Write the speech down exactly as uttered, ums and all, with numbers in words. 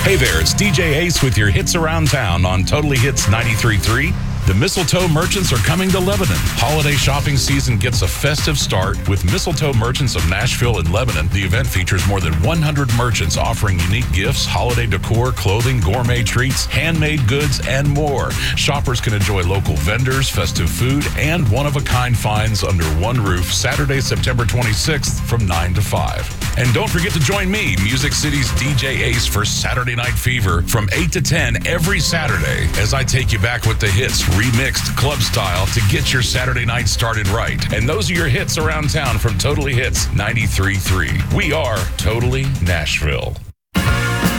Hey there, it's D J Ace with your hits around town on Totally Hits ninety-three point three. The Mistletoe Merchants are coming to Lebanon. Holiday shopping season gets a festive start with Mistletoe Merchants of Nashville and Lebanon. The event features more than one hundred merchants offering unique gifts, holiday decor, clothing, gourmet treats, handmade goods, and more. Shoppers can enjoy local vendors, festive food, and one-of-a-kind finds under one roof Saturday, September twenty-sixth from nine to five. And don't forget to join me, Music City's D J Ace, for Saturday Night Fever from eight to ten every Saturday as I take you back with the hits, remixed club style to get your Saturday night started right. And those are your hits around town from Totally Hits ninety-three point three. We are Totally Nashville.